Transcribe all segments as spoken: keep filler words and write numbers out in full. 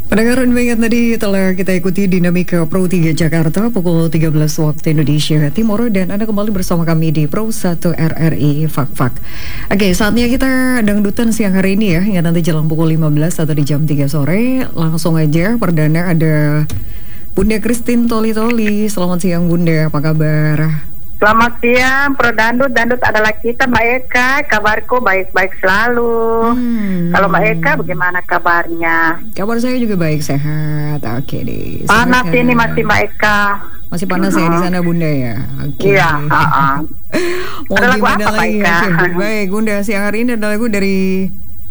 Pendengar mengingat tadi telah kita ikuti dinamika Pro tiga Jakarta pukul tiga belas waktu Indonesia Timur dan Anda kembali bersama kami di Pro satu R R I Fak Fak. Oke, saatnya kita dangdutan siang hari ini ya, hingga nanti jelang pukul lima belas atau di jam tiga sore. Langsung aja perdana ada Bunda Christine Toli Toli. Selamat siang Bunda, apa kabar? Selamat siang, Pro Dandut. Dandut adalah kita, Mbak Eka. Kabarku baik-baik selalu. Hmm. Kalau Mbak Eka, bagaimana kabarnya? Kabar saya juga baik, sehat. Oke deh. Panas ini masih Mbak Eka. Masih panas uh-huh. ya di sana Bunda ya? Oke. Iya. Uh-uh. Mau ada lagu gimana apa, lagi? Mbak Eka? Okay. Baik, Bunda. Siang hari ini ada lagu dari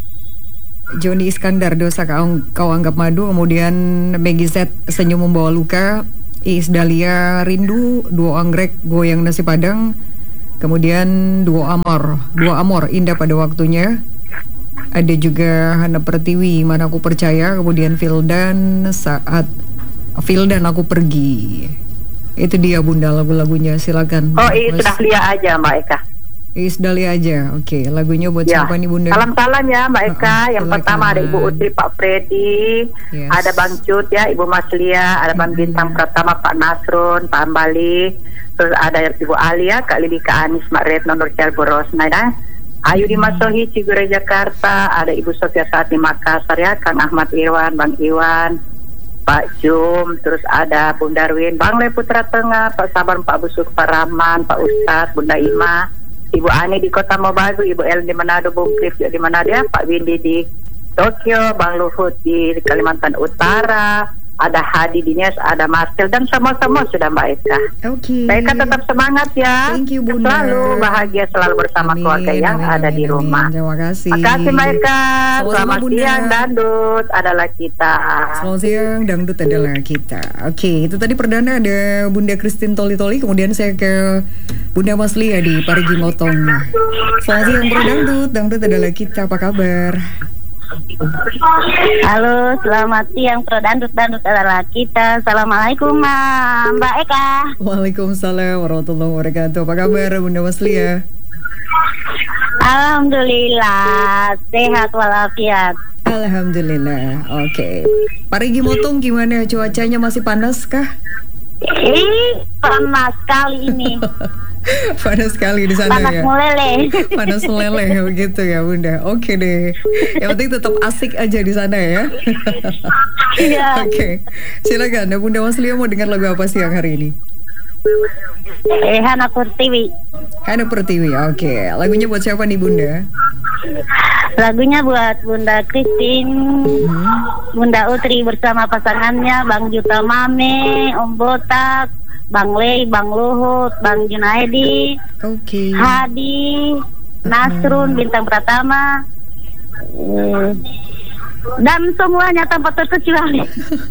Joni Iskandar, Dosa Kau, Kau Anggap Madu. Kemudian Meggy Z, Senyum Membawa Luka. Iis Dahlia Rindu, Duo Anggrek, Goyang Nasi Padang. Kemudian Duo Amor, Duo Amor, Indah Pada Waktunya. Ada juga Hana Pertiwi, Mana Aku Percaya. Kemudian Fildan, Saat Fildan Aku Pergi. Itu dia Bunda lagu-lagunya, silakan. Oh, Iis Dahlia aja Mbak Eka. Iis Dahlia aja, oke. Lagunya buat ya. siapa nih Bunda? Salam-salam ya Mbak Eka. Uh-uh, Yang silakan. pertama ada Ibu Utri, Pak Freddy, yes. Ada Bang Cut ya, Ibu Maslia, ada Bang Bintang Pratama, Pak Nasrun, Pak Ambali, terus ada Ibu Alia, Kak Lili, Kak Anis, Mak Retno, Nur Cialbu Rosnada, Ayu di Masohi, Cigure Jakarta, ada Ibu Sofia Saat di Makassar ya, Kang Ahmad Iwan, Bang Iwan, Pak Jum, terus ada Bunda Darwin, Bang Le Putra Tengah, Pak Sabar, Pak Busuk, Pak Rahman, Pak Ustadz, Bunda Ima, Ibu Ani di Kota Mobagu, Ibu El di Manado, Bung Cliff di Manado ya, Pak Windy di Tokyo, Bang Luhut di Kalimantan Utara, ada Hadi di Nias, ada Marcel, dan semua-semua sudah Mbak Eka. Oke. Mbak Eka tetap semangat ya. Thank you Bunda. Selalu bahagia, selalu bersama amin, keluarga yang amin, ada amin, di rumah. Amin. Terima kasih. Terima kasih Mbak Eka. Selamat Bunda. siang, Dandut adalah kita. Selamat siang, Dangdut adalah kita. Oke, itu tadi perdana ada Bunda Christine Toli Toli, kemudian saya ke Bunda Maslia di Parigi Motong. Selamat siang Bro Dangdut, Dangdut adalah kita, apa kabar? Halo, selamat siang Pro Dandut, Dandut adalah kita. Assalamualaikum Mbak Eka. Waalaikumsalam warahmatullahi wabarakatuh. Apa kabar Bunda Maslia? Alhamdulillah, sehat walafiat. Alhamdulillah, oke. Okay. Parigi Motong gimana, cuacanya masih panas kah? Ih, panas sekali ini. Panas sekali di sana panas ya. Panas meleleh. Panas meleleh begitu ya Bunda. Oke deh. Yang penting tetap asik aja di sana ya. Iya. Oke. Silakan. Nah, Bunda Maslia mau dengar lagu apa siang hari ini? Eh, Hana Pertiwi. Hana Pertiwi. Oke. Lagunya buat siapa nih Bunda? Lagunya buat Bunda Christine, hmm. Bunda Utri bersama pasangannya Bang Juta Mame, Om Botak, Bang Lei, Bang Luhut, Bang Junaidi, okay. Hadi, Nasrun, Bintang Pratama, eh, dan semuanya tanpa terkecuali.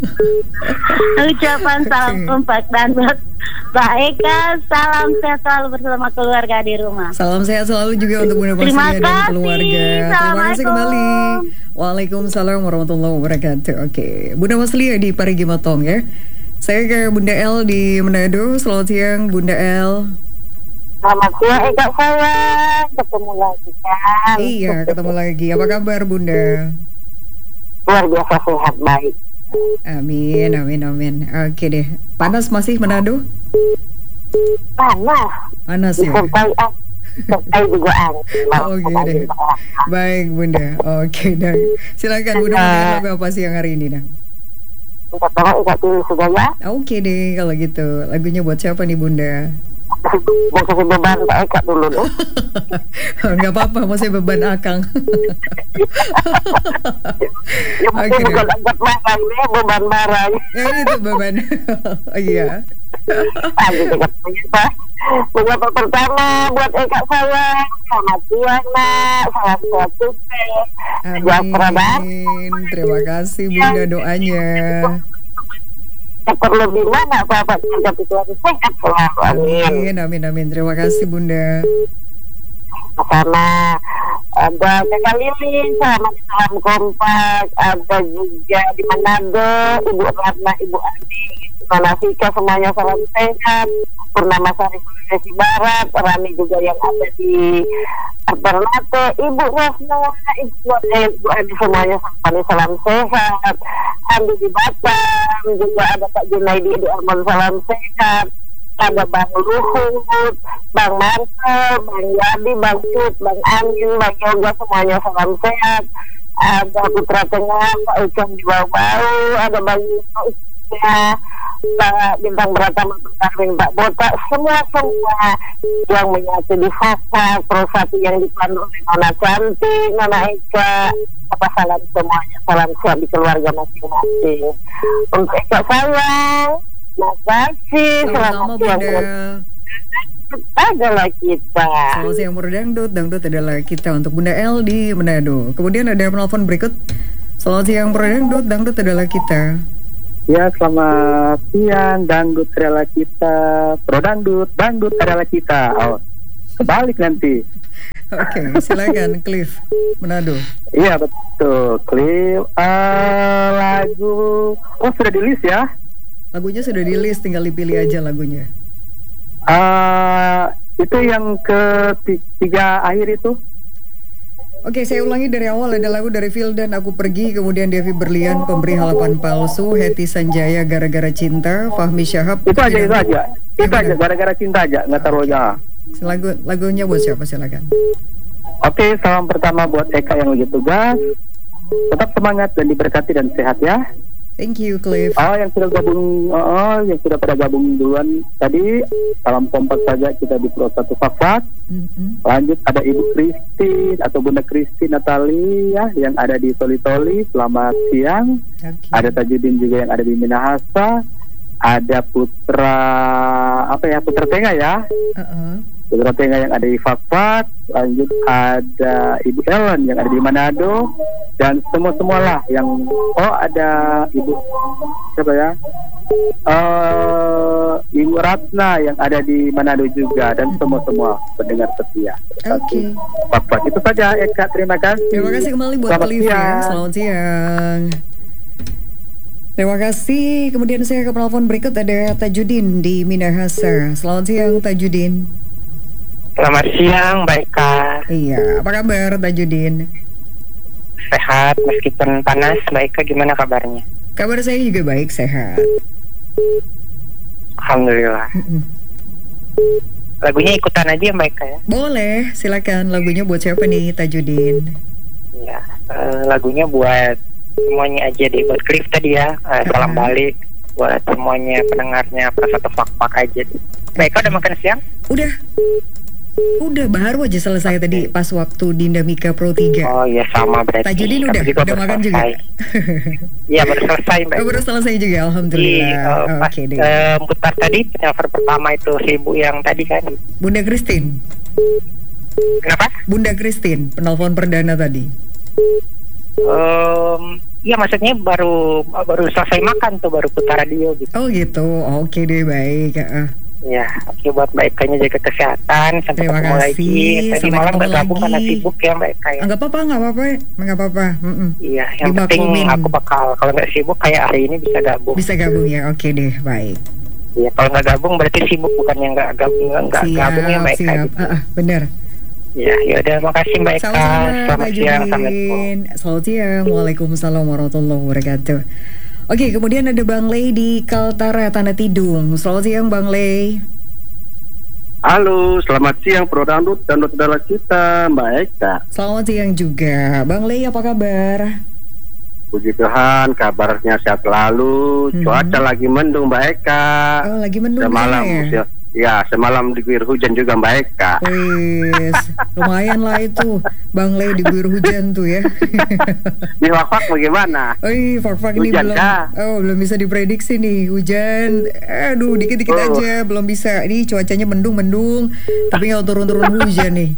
Ucapan salam okay. kompak dan buat Mbak Eka, salam sehat selalu bersama keluarga di rumah. Salam sehat selalu juga untuk Bunda Maslia dan keluarga. Terima kasih kembali. Waalaikumsalam warahmatullahi wabarakatuh. Oke, okay. Bunda Maslia di Parigi Motong ya. Saya ke Bunda El di Manado. Selamat siang Bunda El. Selamat siang Eka sayang. Ketemu lagi kan. Iya, ketemu lagi. Apa kabar Bunda? Luar biasa sehat baik. Amin, amin, amin. Oke deh. Panas masih Manado? Panas. Panas ya. Disertai disertai juga angin. Oke deh. Baik Bunda. Oke dah. Silakan Bunda mau dengar lagu apa siang hari ini dah? Minta tolong Eka pilih sudah ya. Oke deh kalau gitu. Lagunya buat siapa nih Bunda? Mau kasih beban Mbak Eka dulu deh. Gak apa-apa, masih beban akang. Ya mungkin bukan angkat barang nih, beban barang. Ya itu beban. Oh iya. Lagi dekat penyapa. Penyapa pertama buat Eka saya. Selamat siang nak. Salam sehat sukses. Amin. Terima kasih Bunda doanya. Terlebih mana Bapak kerja itu harus sehat selalu. Amin, amin, amin. Terima kasih Bunda. sama ada Kakak Lilin sama di Salam Kompak, ada juga di Manado Ibu Ratna, Ibu Adi, Manasika, semuanya salam sehat. Purnama Sari Sulawesi Barat, Rani juga yang ada di Ternate, Ibu Rasna, Ibu, eh, Ibu Adi, semuanya salam, salam sehat. Andi di Batam juga ada Pak Junaidi di Armon, salam sehat. Ada Bang Luhut, Bang Marcel, Bang Yadi, Bang Cut, Bang Amin, Bang Yoga, semuanya salam sehat. Ada Putra Tengah, Pak Ucam di Bau-Bau, ada Bang Yusufnya, Pak Bintang Beratama, Pak Karwin, Pak Botak, semua-semua yang menyatu di Fasa, terus satu yang dipandu oleh Nona Cantik, Nona Eka, apa salam semuanya, salam sehat di keluarga masing-masing. Untuk Eka sayang, makasih, selamat siang. Adalah kita. Selamat siang Mur Dangdut, Dangdut adalah kita untuk Bunda El di Manado. Kemudian ada penelpon berikut. Selamat siang Mur Dangdut, Dangdut adalah kita. Ya, selamat siang, Dangdut adalah kita. Pro Dangdut, Dangdut adalah kita. Oh, kebalik nanti. Oke, okay, silakan Cliff Manado. Iya betul, Cliff. Uh, lagu, oh sudah di list ya? Lagunya sudah di list, tinggal dipilih aja lagunya. Uh, itu yang ketiga akhir itu. Oke, saya ulangi dari awal. Ada lagu dari Vildan, Aku Pergi. Kemudian Devi Berlian, Pemberi Harapan Palsu. Heti Sanjaya, Gara-Gara Cinta. Fahmi Syahab. Itu aja, itu aja. Itu aja, Gara-Gara Cinta aja, nggak taruh aja. Lagu, lagunya buat siapa, silakan. Oke, salam pertama buat Eka yang lagi tugas. Tetap semangat dan diberkati dan sehat ya. Thank you, Cliff. Oh, yang sudah gabung, oh, yang sudah pada gabung duluan tadi, salam kompak saja kita di Pro satu Fakfak. Mm-hmm. Lanjut ada Ibu Christine atau Bunda Christine Natali ya, yang ada di Toli-Toli. Selamat siang. Okay. Ada Tajudin juga yang ada di Minahasa. Ada Putra apa ya, Putra Tengah ya. Uh-uh. Putra Tengah yang ada di Fakfak. Lanjut ada Ibu Ellen yang ada di Manado. Dan semua-semualah yang, oh ada Ibu siapa ya, uh, Ibu Ratna yang ada di Manado juga. Dan semua-semua pendengar setia. Oke, okay. Itu saja Eka, terima kasih. Terima kasih kembali buat Cliff ya. Selamat siang. Terima kasih. Kemudian saya ke penelpon berikut, ada Tajudin di Minahasa. Selamat siang Tajudin. Selamat siang Mbak Eka. Iya, apa kabar Tajudin? Sehat meskipun panas. Mbak Eka gimana kabarnya? Kabar saya juga baik, sehat. Alhamdulillah. Mm-mm. Lagunya ikutan aja Mbak Eka ya? Boleh, silakan. Lagunya buat siapa nih Tajudin? Ya, uh, lagunya buat semuanya aja deh, buat Cliff tadi ya. uh, Salam uh-huh. balik buat semuanya pendengarnya Pro satu Fakfak aja. Mbak Eka udah makan siang? Udah. Udah, baru aja selesai tadi pas waktu Dinda Mika Pro tiga. Oh iya, sama berarti. Tajudin udah, udah makan juga? Iya, baru selesai Mbak. Oh, baru selesai juga, alhamdulillah. Iya, oh, oh, Oke okay, deh. Uh, putar tadi, penelpon pertama itu si ibu yang tadi kan, Bunda Christine. Kenapa? Bunda Christine, penelpon perdana tadi. Um, Iya, maksudnya baru baru selesai makan tuh, baru putar radio gitu. Oh gitu, oke okay deh, baik. uh. Ya, oke okay, buat Mbak Eka-nya jaga kesehatan. Sampai Terima ketemu kasih. lagi. Tadi malam nggak gabung karena sibuk ya Mbak Eka ya. Nggak apa-apa, nggak apa-apa, nggak apa-apa. Mm-mm. Iya, yang Dimaklumin. penting aku bakal, kalau nggak sibuk kayak hari ini bisa gabung. Bisa gabung ya, oke okay deh, baik. Iya, kalau nggak gabung berarti sibuk, bukan yang nggak gabung, nggak gabung ya Mbak Eka. Siap, gitu. uh, uh, benar. Ya, yaudah, makasih Mbak Eka. Sama-sama, Selamat siang, Assalamualaikum. Selamat siang, Waalaikumsalam warahmatullahi wabarakatuh. Oke, kemudian ada Bang Lei di Kaltara, Tanah Tidung. Selamat siang Bang Lei. Halo, selamat siang Pro Dangdut, Dangdut adalah kita, Mbak Eka. Selamat siang juga, Bang Lei, apa kabar? Puji Tuhan, kabarnya sehat selalu. Hmm. Cuaca lagi mendung Mbak Eka. Oh, lagi mendung semalam ya? Ya, semalam diguyur hujan juga Mbak Eka. Wis, lumayan lah itu, Bang Lei diguyur hujan tuh ya. Di Fakfak bagaimana? Oh iya, Fakfak ini belum, kah? oh belum bisa diprediksi nih hujan. Aduh, dikit-dikit oh. aja, belum bisa. Ini cuacanya mendung-mendung, tapi nggak turun-turun hujan nih.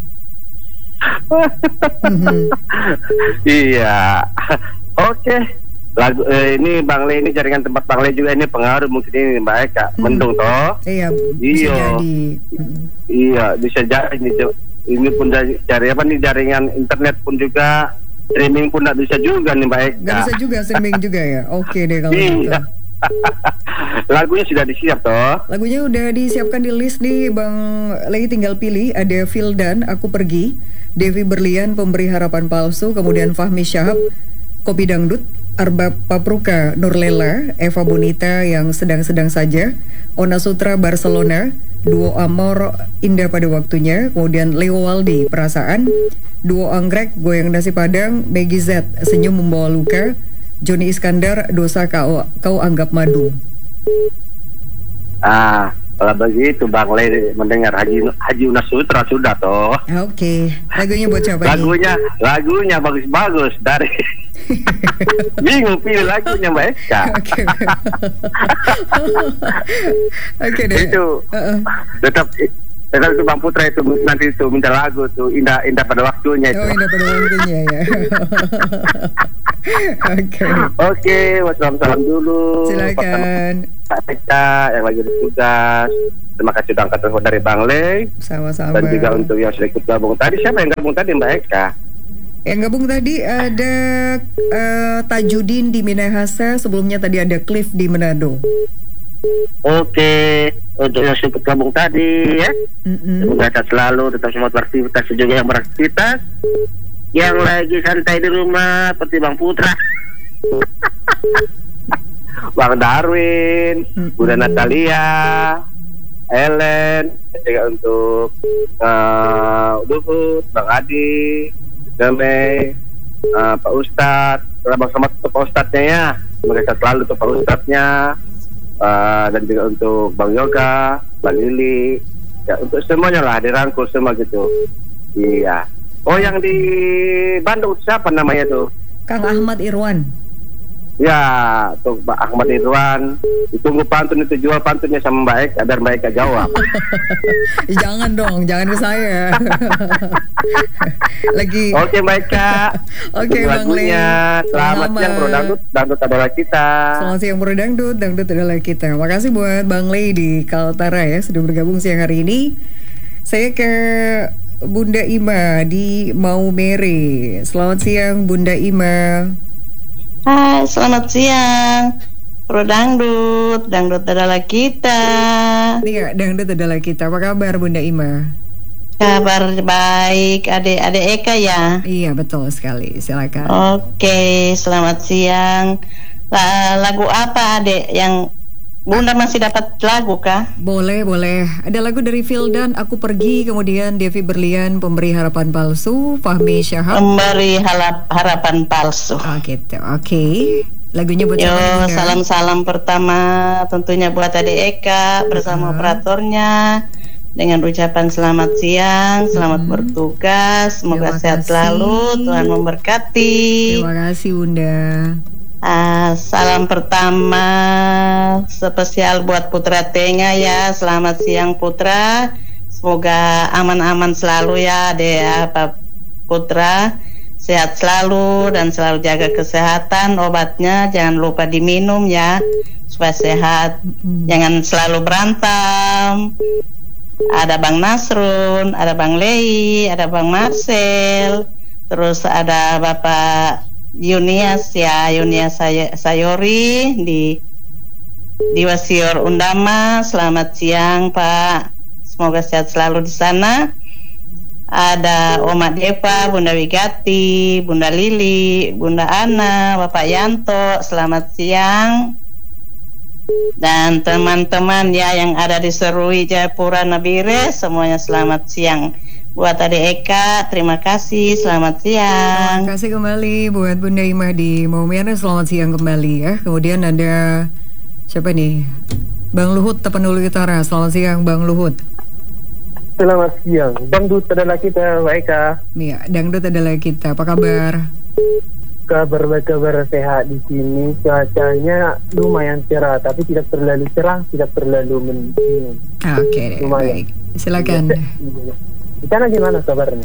Iya, oke. Okay. Lagu eh, ini Bang Le, ini jaringan tempat Bang Le juga ini pengaruh mungkin ini Mbak Eka. Hmm. Mendung toh? Iya, bisa iya. jadi. Iya, bisa jadi. ini pun dari, dari apa nih jaringan internet pun juga streaming pun tidak bisa juga nih Mbak Eka. Nggak bisa juga streaming juga ya. Oke deh kalau gitu. Lagunya sudah disiap toh? Lagunya udah disiapkan di list nih Bang Lei, tinggal pilih. Ada Vildan, Aku Pergi, Devi Berlian, Pemberi Harapan Palsu, kemudian Fahmi Syahab, Kopi Dangdut, Arbab Papruka, Nurlela, Eva Bonita, Yang Sedang-Sedang Saja, Ona Sutra, Barcelona, Duo Amor, Indah Pada Waktunya, kemudian Leo Waldi, Perasaan, Duo Anggrek, Goyang Nasi Padang, Maggie Z, Senyum Membawa Luka, Joni Iskandar, Dosa Kau, Kau Anggap Madu. Ah, kalau begitu Bang Lei mendengar Haji Haji Una Sutra sudah toh. Oke, okay. Lagunya buat siapa nih? Lagunya, lagunya bagus-bagus dari bingung pilih lagunya Mbak Eka. Oke. Oke deh. Itu uh-uh. tetap tetap itu Bang Putra itu nanti itu minta lagu tuh indah indah pada waktunya itu. Oh, indah pada waktunya ya. Oke. Oke, wassalam dulu. Silakan. Pak Eka yang lagi bertugas. Terima kasih sudah angkat telepon dari Bang Lei. Sama-sama. Dan juga untuk yang sudah ikut gabung tadi. Siapa yang gabung tadi Mbak Eka? Yang gabung tadi ada uh, Tajudin di Minahasa. Sebelumnya tadi ada Cliff di Manado. Oke, untuk yang sudah ikut gabung tadi ya. Mm-hmm. Semoga sehat selalu, tetap semangat beraktivitas juga yang beraktivitas. Yang lagi santai di rumah seperti Bang Putra, Bang Darwin, mm-hmm. Bunda Natalia, Ellen, juga untuk uh, Luhut, Bang Adi, Damai, uh, Pak Ustadz, selamat selamat untuk Pak Ustadznya ya, mereka selalu untuk Pak Ustadznya, uh, dan juga untuk Bang Yoga, Bang Lili, ya untuk semuanya lah dirangkul semua gitu, iya. Oh yang di Bandung siapa namanya tuh? Kang Ahmad Irwan. Ya, tuh Mbak Ahmad Irwan. Ditunggu pantun itu, jual pantunnya sama Mbak Eka, biar Mbak Eka jawab. Jangan dong, jangan ke saya. Lagi. Oke Mbak Eka. Oke Bang Lei. Selamat siang Bro Dangdut, Dangdut adalah kita. Selamat siang Bro Dangdut, Dangdut adalah kita. Makasih buat Bang Lei di Kaltara ya, sudah bergabung siang hari ini. Saya ke Bunda Ima di Maumere. Selamat siang Bunda Ima. Hai, selamat siang Bro Dangdut, Dangdut adalah kita. Iya, Dangdut adalah kita. Apa kabar Bunda Ima? Kabar baik, adik-adik Eka ya? Iya, betul sekali, silakan. Oke, selamat siang. Lagu apa adik yang Bunda masih dapat lagu kah? Boleh, boleh. Ada lagu dari Vildan, Aku Pergi, kemudian Devi Berlian, Pemberi Harapan Palsu, Fahmi Syahab, Pemberi halap, Harapan Palsu. Oh gitu, oke. Okay. Lagunya buat Yo, siapa? salam-salam pertama tentunya buat adik Eka bersama uh-huh. operatornya. Dengan ucapan selamat siang, selamat hmm. bertugas, semoga Terima sehat kasih. selalu, Tuhan memberkati. Terima kasih Bunda. Uh, salam pertama spesial buat Putra Tenga ya. Selamat siang Putra. Semoga aman-aman selalu ya deh apa Putra. Sehat selalu dan selalu jaga kesehatan. Obatnya jangan lupa diminum ya supaya sehat. Mm-hmm. Jangan selalu berantem. Ada Bang Nasrun, ada Bang Lei, ada Bang Marcel, terus ada Bapak Yunias ya, Yunias Say- Sayori di di Wasior Undama. Selamat siang Pak, semoga sehat selalu di sana. Ada Oma Deva, Bunda Wigati, Bunda Lili, Bunda Ana, Bapak Yanto, selamat siang. Dan teman-teman ya yang ada di Serui Jayapura Nabire, semuanya selamat siang. Buat adik Eka, terima kasih, selamat siang. Terima kasih kembali buat Bunda Imah di Maumere, selamat siang kembali ya. Kemudian ada siapa nih? Bang Luhut Tapanuli Utara, selamat siang Bang Luhut. Selamat siang, Dangdut adalah kita, Mbak Eka. Iya, Dangdut adalah kita, apa kabar? Kabar baik, kabar sehat di sini. Cuacanya lumayan cerah, tapi tidak terlalu cerah, tidak terlalu mendung. Oke, okay, baik. Silakan. Di sana gimana kabarnya?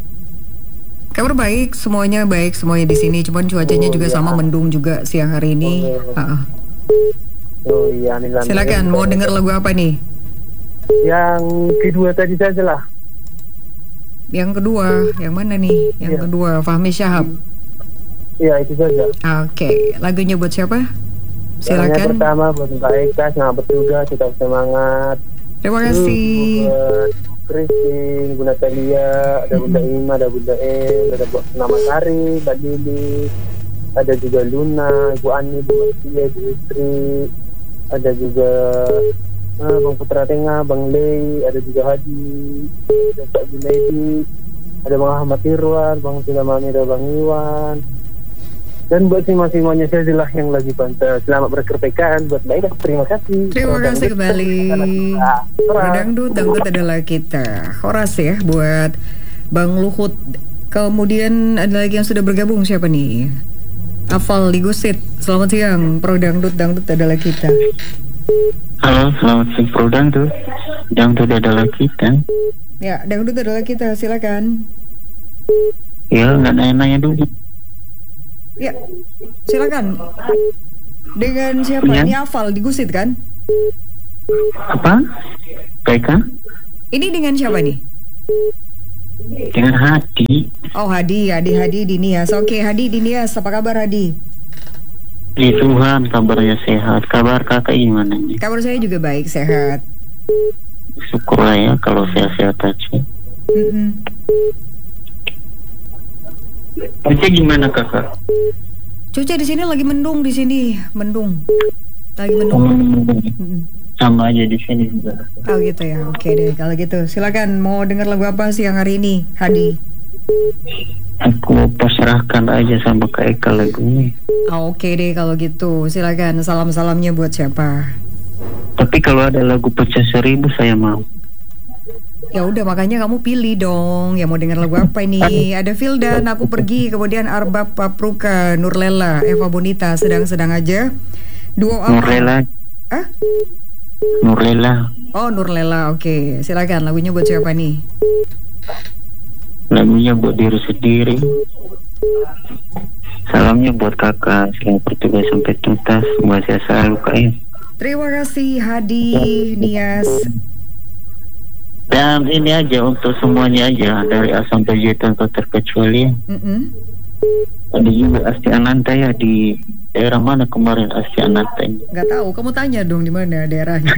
Kabar baik, semuanya baik, semuanya di sini. Cuman cuacanya oh, juga ya. sama mendung juga siang hari ini. Oh, uh-uh. oh iya. Nih, silakan, mau dengar lagu apa nih? Yang kedua tadi saja lah. Yang kedua, yang mana nih? Yang yeah. kedua, Fahmi Syahab. Iya, itu saja. Oke, okay. Lagunya buat siapa? Silakan. Yang pertama buat Mbak Eka, semangat bertugas, tetap semangat. Terima kasih. Buat Christine, Bunda Talia, ada Bunda Ima, ada Bunda Em, ada buat Nama Sari, Mbak Lili, ada juga Luna, Ibu Ani, Ibu Matia, Ibu Istri, ada juga Nah, Bang Putra Tengah, Bang Lei, ada juga Hadi, ada Pak Junaidi, ada Bang Ahmad Irwan, Bang Tila Mami, ada Bang Iwan. Dan buat masing-masingnya saya yang lagi pantas selamat berkerekaan buat Mbak Ida. Terima kasih. Terima kasih kembali. Dangdut, dangdut adalah kita. Horas ya buat Bang Luhut. Kemudian ada lagi yang sudah bergabung, siapa nih? Afal di Gusit. Selamat siang, Pro Dangdut, dangdut adalah kita. Halo, selamat siang Pro Dangdut. Dangdut adalah kita. Ya, dangdut adalah kita, silakan. Ya, nggak nanya-nanya dulu. Ya, silakan. Dengan siapa? Ya. Ini Afal di Gusit kan? Apa? Baika? Ini dengan siapa nih? Dengan Hadi. Oh, Hadi, Hadi, Hadi Dinias. Oke, Hadi Dinias, apa kabar Hadi? Di Tuhan, kabarnya sehat. Kabar kakak gimana nih? Kabar saya juga baik, sehat. Syukurlah ya kalau sehat-sehat aja. Mm-mm. Cuaca gimana kakak? Cuaca di sini lagi mendung, di sini mendung, lagi mendung. Hmm. Sama aja di sini juga. Oh gitu ya, oke deh kalau gitu. Silakan, mau dengar lagu apa sih yang hari ini, Hadi? Aku pasrahkan aja sama Kak Eka lagunya. Oh, oke deh kalau gitu. Silakan, salam-salamnya buat siapa? Tapi kalau ada lagu pecah seribu saya mau. Ya udah, makanya kamu pilih dong. Ya mau dengar lagu apa ini? Ada Fildan, Aku Pergi, kemudian Arbab Papruka, Nurlela, Eva Bonita, Sedang-sedang aja. Duo apa? Nurlela. Ah? Nurlela. Oh, Nurlela. Oke, silakan. Lagunya buat siapa nih? Lagunya buat diri sendiri. Salamnya buat kakak, selamat bertugas sampai tuntas. Semoga saya selalu kaya. Terima kasih Hadi Nias. Dan ini aja untuk semuanya aja, dari A sampai Z tanpa terkecuali. Mm-hmm. Ada juga Asti Ananta ya, di daerah mana kemarin Asti Ananta ini? Gak tahu, kamu tanya dong di mana daerahnya.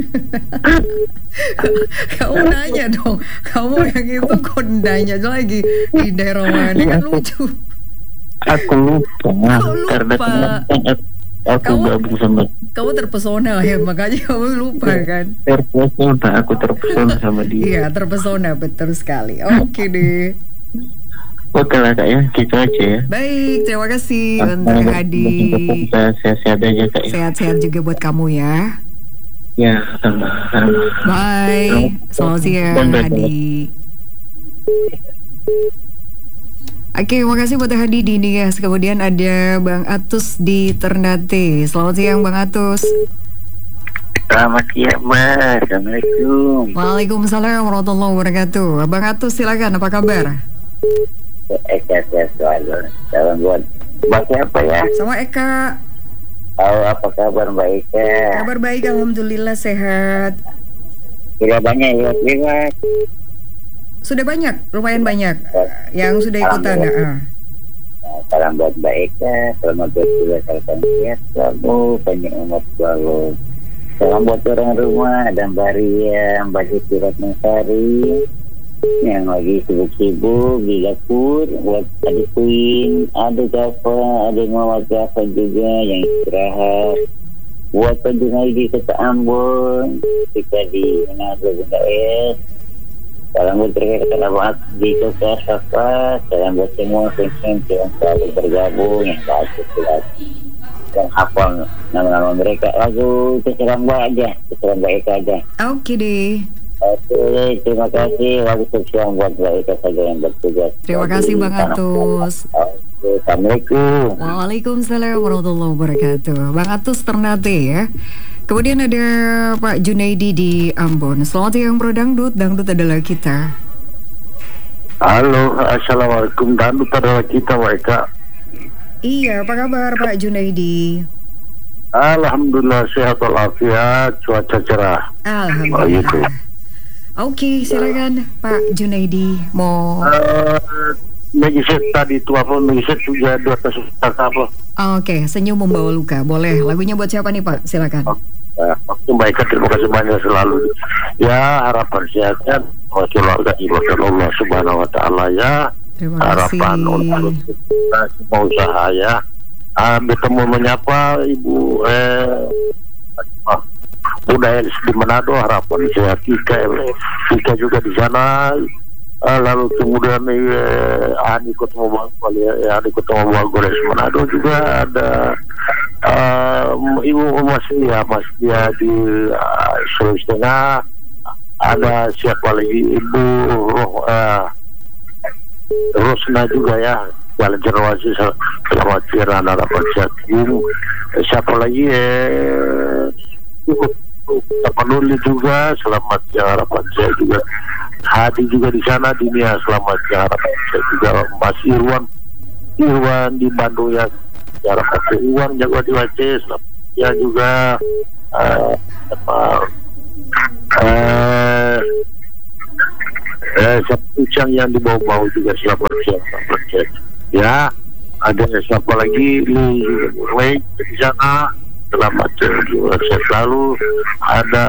Kamu nanya dong, kamu yang itu kok nanya lagi di daerah mana, kan lucu. Aku lupa, Kok lupa? Karena kemarin aku kamu, gabung sama. Kamu terpesona ya, makanya kamu lupa kan? Terpesona, aku terpesona sama dia. Iya, terpesona, betul sekali. Oke deh. Oke lah kak ya, gitu aja ya. Baik, terima kasih untuk Hadi. Sehat-sehat aja kak ya. Sehat-sehat juga buat kamu ya. Ya, sama-sama. Bye. Selamat siang Hadi. Oke, makasih buat Hadi di Nias. Kemudian ada Bang Atus di Ternate. Selamat siang Bang Atus. Selamat siang Mbak. Assalamualaikum. Waalaikumsalam warahmatullahi wabarakatuh. Bang Atus silakan, apa kabar? Eka soal salam buat Mbak siapa ya? Sama Eka. Oh, apa kabar Mbak Eka? Kabar baik, alhamdulillah sehat. Tidak banyak ya, lewat. Sudah banyak, lumayan banyak yang sudah ikutan. Nah, salam buat Mbak Eka, selamat bertugas, salam sehat selalu, banyak umat selalu. Salam buat orang rumah, ada Mbak Ria, Mbak Siti Ratnasari yang lagi sibuk-sibuk di dapur, buat adik Queen, ada Java, ada Muhammad Java juga yang istirahat, buat pendengar di Kota Ambon, kita di Manado Bunda Es. Salam buat mereka selamat di Kota Safa. Salam buat semua fans yang selalu bergabung, yang bagus lagi, yang hafal nama-nama mereka. Lagu terserah Mbak aja, terserah Mbak Eka aja. Oke deh. Oke, terima kasih. Lagu terserah buat Mbak Eka saja yang bertugas. Terima kasih Bang Atus. Assalamualaikum. Waalaikumsalam warahmatullahi wabarakatuh. Bang Atus Ternate ya. Kemudian ada Pak Junaidi di Ambon. Selamat siang Pro Dangdut, dangdut adalah kita. Halo, assalamualaikum, dangdut adalah kita Pak Eka. Iya, apa kabar Pak Junaidi? Alhamdulillah sehat walafiat, cuaca cerah. Alhamdulillah. Oke, silakan Pak Junaidi mau. Uh, Megiset tadi itu apa? Megiset juga dua ratus apa? Oke, senyum membawa luka. Boleh. Lagunya buat siapa nih Pak? Silakan. Waktu baik, terima kasih banyak selalu. Ya, harapan sehatnya keluarga ibadah Allah Subhanahu Wa Taala ya. Harapan untuk kita semua usaha ya. Uh, bertemu menyapa Ibu eh, ah, budaya di Manado, harapan sehat kita, kita juga di sana. Uh, lalu kemudian eh, Ani Kota Mobagol ya, Ani Kota Mobagol di Manado juga ada uh, Ibu Mas ya, Mas dia di uh, Sulawesi Tengah. Ada siapa lagi Ibu Roh, uh, Rosna juga ya, Jalan Jerawasi, selamat siang harapan sehat. Siapa lagi eh, Ibu Tapanuli juga, selamat siang harapan sehat juga. Hadi juga di sana, Dinia selamat siang harapan sehat juga. Mas Irwan Irwan di Bandung ya, harapan sehat. Irwan Jawa di Aceh, selamat siang juga. Uh, apa eh eh Ucang yang dibawa-bawa juga selamat siang, selamat siang. Ya, ada siapa lagi Li di sana, selamat siang sehat selalu. Ada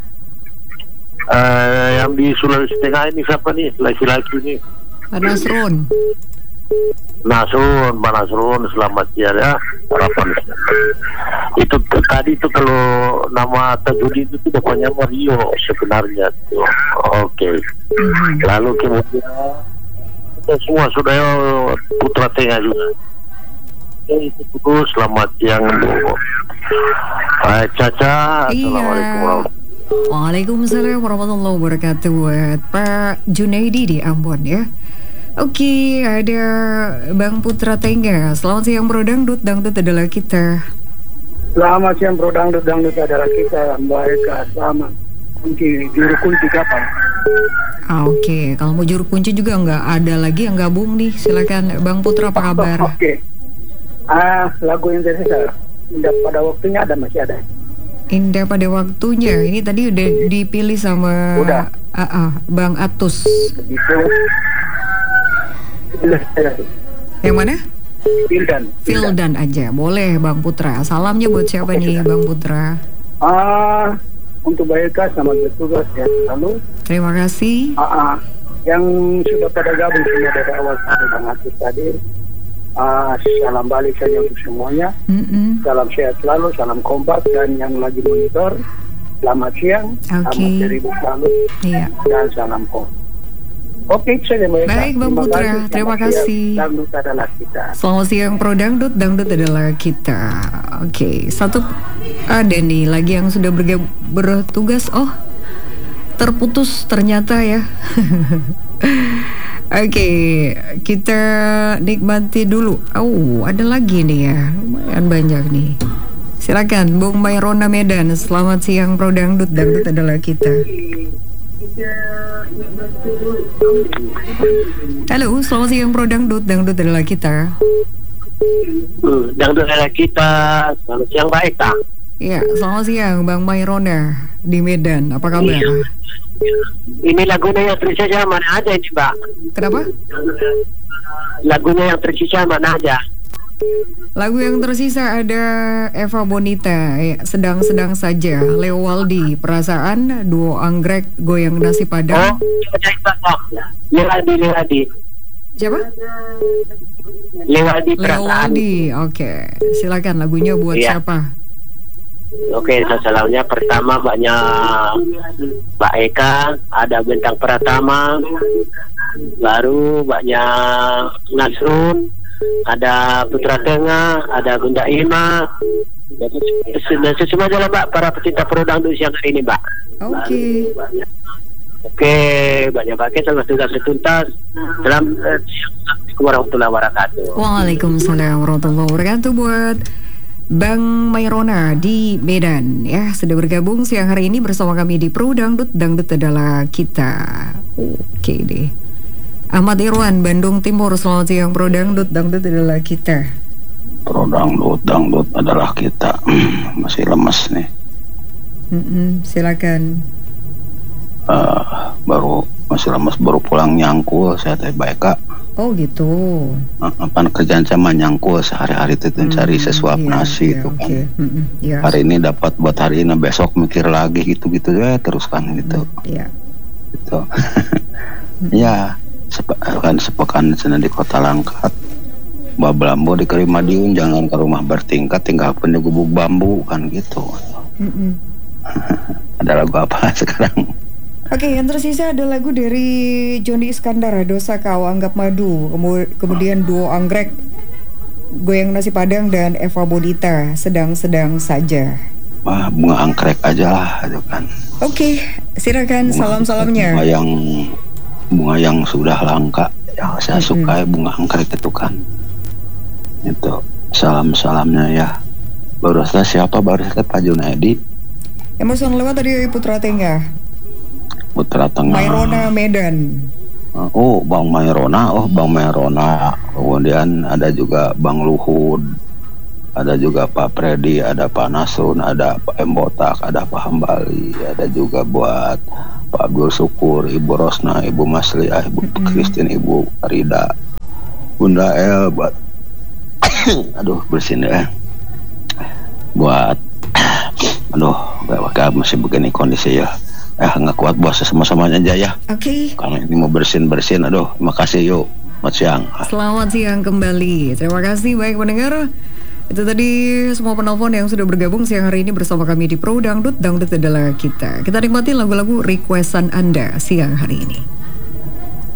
uh, yang di Sulawesi Tengah ini siapa nih, laki-laki nih? Pak Nasrun. Nasrun, Pak Nasrun, selamat siang ya. Harapan itu tadi itu kalau nama Tajudin itu depannya Mario sebenarnya tuh. Oke. Okay. Mm-hmm. Lalu kemudian kita semua sudah Putra Tengah juga. Oke, itu dulu, selamat siang Bu. Hai Caca, assalamualaikum warahmatullahi. Waalaikumsalam warahmatullahi wabarakatuh. Buat Pak Junaidi di Ambon ya. Oke, ada Bang Putra Tengah. Selamat siang Bro Dangdut, Dangdut adalah kita. Selamat siang Bro Dangdut, Dangdut adalah kita. Baik, selamat. Kunci, juru kunci kapan? Ah, Oke, okay. Kalau mau juru kunci juga nggak ada lagi yang gabung nih. Silakan Bang Putra, apa kabar? Oke. Okay. Ah, lagu yang tersisa. Indah pada waktunya ada, masih ada. Indah pada waktunya. Ini tadi udah dipilih sama udah. Uh, uh, Bang Atus. Begitu. Yang mana? Fildan. Fildan aja, boleh Bang Putra. Salamnya buat siapa nih Bang Putra? Ah, untuk Baika selamat bertugas ya selalu. Terima kasih. Ah, ah. Yang sudah pada gabung semua dari awal sampai Bang Atus tadi. Ah, salam balik saja untuk semuanya. Mm-mm. Salam sehat selalu, salam kompak, dan yang lagi monitor selamat siang, okay. Selamat dari selalu, iya. Dan salam kompak. Oke, saya baik Bang Putra, kasih, terima kasih. Dangdut adalah kita. Selamat siang Pro Dangdut, Dangdut adalah kita. Oke, satu ada nih lagi yang sudah berge- bertugas. Oh, terputus ternyata ya. Oke, kita nikmati dulu. Oh, ada lagi nih ya, lumayan banyak nih. Silakan, Bung Mayrona Medan. Selamat siang Pro Dangdut, Dangdut adalah kita. Halo, selamat siang Pro Dangdut, Dangdut adalah kita. Hmm, Dangdut adalah kita. Selamat siang baik tak? Iya, selamat siang Bang Mayrona di Medan. Apa kabar? Iya. Ini lagunya yang tersisa mana aja ini Mbak? Kenapa? Lagunya yang tersisa mana aja? Lagu yang tersisa ada Eva Bonita, ya, sedang-sedang saja. Leo Waldi, Perasaan, Duo Anggrek, Goyang Nasi Padang. Oh, Lewadi, Lewadi. Siapa? Lewadi, Leo Waldi, oke. Okay. Silakan lagunya buat ya. Siapa? Oke, okay, salamnya pertama banyak Mbak Eka, ada Bintang Pratama, baru banyak Nasrun, ada Putra Tengah, ada Bunda Ima, dan semua jalan Mbak, para pecinta Pro Dangdut siang hari ini Mbak. Oke. Okay. Oke, okay, banyak pakai selamat tugas setuntas. Salam Assalamualaikum warahmatullahi wabarakatuh. Waalaikumsalam warahmatullahi wabarakatuh buat Bang Mayrona di Medan ya, sudah bergabung siang hari ini bersama kami di Pro Dangdut, Dangdut adalah kita. Oke deh. Ahmad Irwan, Bandung Timur, selamat siang Pro Dangdut, Dangdut adalah kita. Pro Dangdut, Dangdut adalah kita. Masih lemes nih. Mm-mm, silakan. uh, baru masih lemes, baru pulang nyangkul saya teh baik Kak. Oh gitu. Uh, apa kerjaan saya mah nyangkul sehari-hari itu hmm, cari sesuap iya, nasi iya, itu kan. Okay. Mm-hmm, iya. Hari ini dapat buat hari ini, besok mikir lagi gitu-gitu ya terus kan gitu. Iya. Gitu. Ya, sepe, kan sepekan sana di Kota Langkat. Mbak Belambo di Kerimadiun, jangan ke rumah bertingkat, tinggal punya gubuk bambu kan gitu. Mm-mm. Ada lagu apa sekarang? Oke, okay, yang tersisa ada lagu dari Joni Iskandar, Dosa Kau Anggap Madu, kemudian duo Anggrek, Goyang Nasi Padang, dan Eva Bodita, Sedang-sedang Saja. Wah, bunga anggrek aja lah itu kan. Oke, okay, silakan salam-salamnya. Bunga yang bunga yang sudah langka, yang saya mm-hmm. suka bunga anggrek itu kan. Itu salam-salamnya ya. Baru saja siapa? Baru saja Pak Junaidi. Emoson lewat tadi Putra Tengah. Putra Tengah. Mairona Medan. Oh, Bang Mairona, oh Bang Mairona. Kemudian ada juga Bang Luhud, ada juga Pak Predi, ada Pak Nasrun, ada Pak Embotak, ada Pak Hambali, ada juga buat Pak Abdul Syukur, Ibu Rosna, Ibu Masliah, Ibu mm-hmm. Christine, Ibu Rida, Bunda El, buat aduh bersin ya, buat aduh gak masih begini kondisi ya. Eh nggak kuat bos, sama-samanya aja ya. Oke. Okay. Kalau ini mau bersin-bersin, aduh, makasih yuk. Selamat siang. Selamat siang kembali. Terima kasih baik pendengar. Itu tadi semua penelpon yang sudah bergabung siang hari ini bersama kami di Pro Dangdut. Dangdut adalah kita. Kita nikmati lagu-lagu requestan Anda siang hari ini.